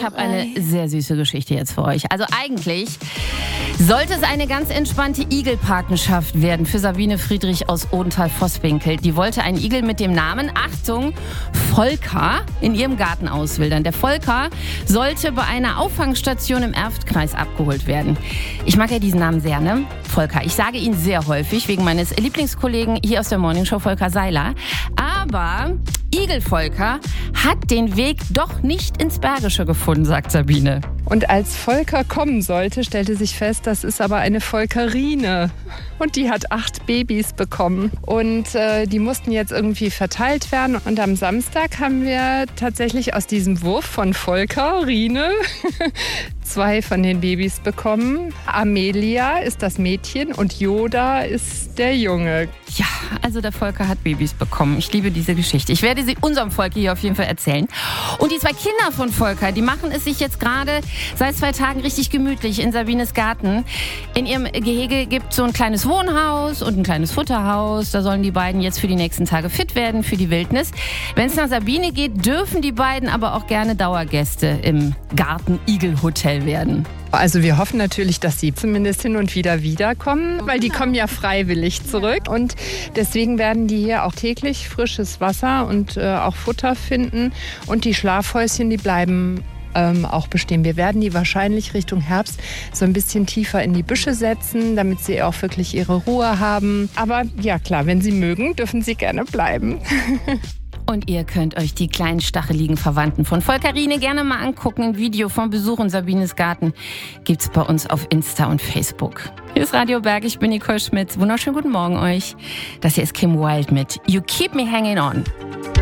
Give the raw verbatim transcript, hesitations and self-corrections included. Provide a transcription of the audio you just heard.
habe eine sehr süße Geschichte jetzt für euch. Also eigentlich sollte es eine ganz entspannte Igelpatenschaft werden für Sabine Friedrich aus Odenthal-Vosswinkel. Die wollte einen Igel mit dem Namen, Achtung, Volker in ihrem Garten auswildern. Der Volker sollte bei einer Auffangstation im Erftkreis abgeholt werden. Ich mag ja diesen Namen sehr, ne? Volker. Ich sage ihn sehr häufig wegen meines Lieblingskollegen hier aus der Morningshow, Volker Seiler. Aber Igel-Volker hat den Weg doch nicht ins Bergische gefunden, sagt Sabine. Und als Volker kommen sollte, stellte sich fest, das ist aber eine Volkerine. Und die hat acht Babys bekommen. Und äh, die mussten jetzt irgendwie verteilt werden. Und am Samstag haben wir tatsächlich aus diesem Wurf von Volkerine zwei von den Babys bekommen. Amelia ist das Mädchen und Yoda ist der Junge. Ja, also der Volker hat Babys bekommen. Ich liebe diese Geschichte. Ich werde sie unserem Volker hier auf jeden Fall erzählen. Und die zwei Kinder von Volker, die machen es sich jetzt gerade seit zwei Tagen richtig gemütlich in Sabines Garten. In ihrem Gehege gibt es so ein kleines Wohnhaus und ein kleines Futterhaus. Da sollen die beiden jetzt für die nächsten Tage fit werden, für die Wildnis. Wenn es nach Sabine geht, dürfen die beiden aber auch gerne Dauergäste im Garten-Igel-Hotel werden. Also wir hoffen natürlich, dass sie zumindest hin und wieder wiederkommen, weil die kommen ja freiwillig zurück. Und deswegen werden die hier auch täglich frisches Wasser und äh, auch Futter finden. Und die Schlafhäuschen, die bleiben ähm, auch bestehen. Wir werden die wahrscheinlich Richtung Herbst so ein bisschen tiefer in die Büsche setzen, damit sie auch wirklich ihre Ruhe haben. Aber ja klar, wenn sie mögen, dürfen sie gerne bleiben. Und ihr könnt euch die kleinen stacheligen Verwandten von Volkerine gerne mal angucken. Ein Video vom Besuch in Sabines Garten gibt's bei uns auf Insta und Facebook. Hier ist Radio Berg, ich bin Nicole Schmitz. Wunderschönen guten Morgen euch. Das hier ist Kim Wilde mit You Keep Me Hanging On.